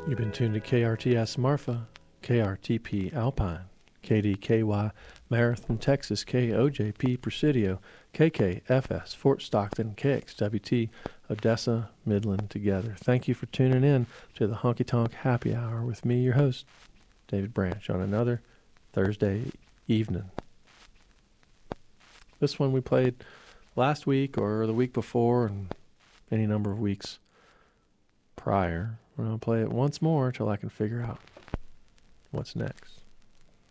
You've been tuned to KRTS Marfa, KRTP Alpine, KDKY Marathon, Texas, KOJP Presidio, KKFS Fort Stockton, KXWT Odessa, Midland together. Thank you for tuning in to the Honky Tonk Happy Hour with me, your host, David Branch, on another Thursday evening. This one we played last week or the week before and any number of weeks prior. We're going to play it once more till I can figure out what's next.